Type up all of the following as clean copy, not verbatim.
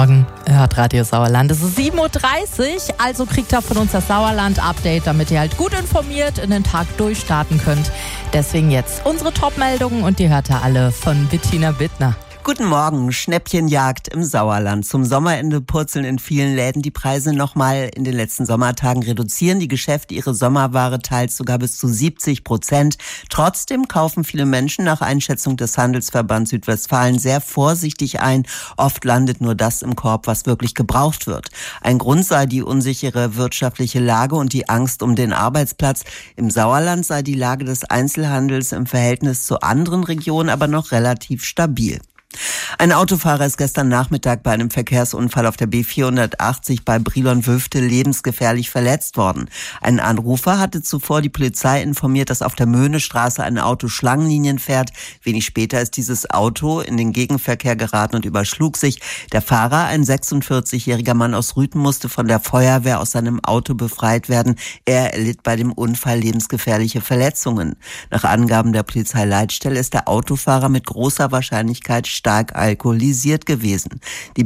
Morgen, hört Radio Sauerland. Es ist 7.30 Uhr, also kriegt ihr von uns das Sauerland-Update, damit ihr halt gut informiert in den Tag durchstarten könnt. Deswegen jetzt unsere Top-Meldungen und die hört ihr alle von Bettina Bittner. Guten Morgen, Schnäppchenjagd im Sauerland. Zum Sommerende purzeln in vielen Läden die Preise nochmal. In den letzten Sommertagen reduzieren die Geschäfte ihre Sommerware teils sogar bis zu 70%. Trotzdem kaufen viele Menschen nach Einschätzung des Handelsverbands Südwestfalen sehr vorsichtig ein. Oft landet nur das im Korb, was wirklich gebraucht wird. Ein Grund sei die unsichere wirtschaftliche Lage und die Angst um den Arbeitsplatz. Im Sauerland sei die Lage des Einzelhandels im Verhältnis zu anderen Regionen aber noch relativ stabil. Ein Autofahrer ist gestern Nachmittag bei einem Verkehrsunfall auf der B480 bei Brilon-Wülfte lebensgefährlich verletzt worden. Ein Anrufer hatte zuvor die Polizei informiert, dass auf der Möhnestraße ein Auto Schlangenlinien fährt. Wenig später ist dieses Auto in den Gegenverkehr geraten und überschlug sich. Der Fahrer, ein 46-jähriger Mann aus Rüthen, musste von der Feuerwehr aus seinem Auto befreit werden. Er erlitt bei dem Unfall lebensgefährliche Verletzungen. Nach Angaben der Polizeileitstelle ist der Autofahrer mit großer Wahrscheinlichkeit stark alkoholisiert gewesen. Die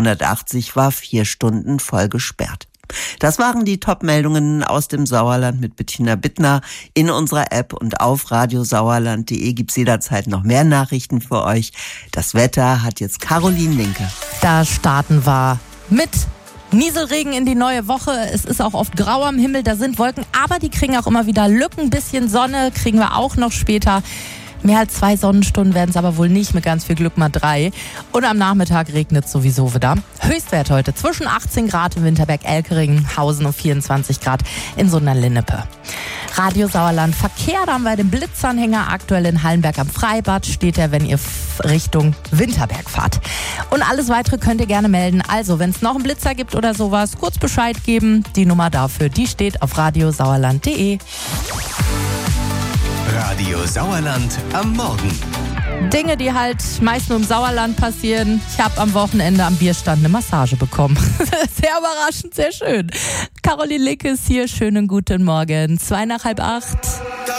B480 war 4 Stunden voll gesperrt. Das waren die Top-Meldungen aus dem Sauerland mit Bettina Bittner. In unserer App und auf radiosauerland.de gibt's jederzeit noch mehr Nachrichten für euch. Das Wetter hat jetzt Caroline Linke. Da starten wir mit Nieselregen in die neue Woche. Es ist auch oft grau am Himmel, da sind Wolken, aber die kriegen auch immer wieder Lücken. Bisschen Sonne kriegen wir auch noch später. Mehr als 2 Sonnenstunden werden es aber wohl nicht, mit ganz viel Glück mal 3. Und am Nachmittag regnet es sowieso wieder. Höchstwert heute zwischen 18 Grad in Winterberg-Elkeringhausen und 24 Grad in Sundern-Linnepe. Radio Sauerland Verkehr, da haben wir den Blitzanhänger aktuell in Hallenberg am Freibad. Steht er, wenn ihr Richtung Winterberg fahrt. Und alles Weitere könnt ihr gerne melden. Also, wenn es noch einen Blitzer gibt oder sowas, kurz Bescheid geben. Die Nummer dafür, die steht auf radiosauerland.de. Radio Sauerland am Morgen. Dinge, die halt meist nur im Sauerland passieren. Ich habe am Wochenende am Bierstand eine Massage bekommen. Sehr überraschend, sehr schön. Caroline Lick ist hier. Schönen guten Morgen. 7:55.